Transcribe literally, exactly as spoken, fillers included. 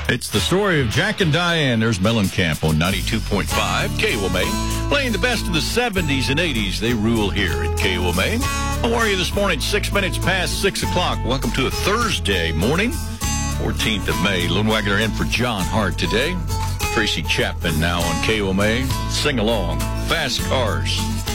It's the story of Jack and Diane. There's Mellencamp on ninety-two point five K O M A. Playing the best of the seventies and eighties. They rule here at K O M A. How are you this morning? Six minutes past six o'clock. Welcome to a Thursday morning, fourteenth of May. Lone Wagoner in for John Hart today. Tracy Chapman now on K O M A. Sing along. Fast Cars.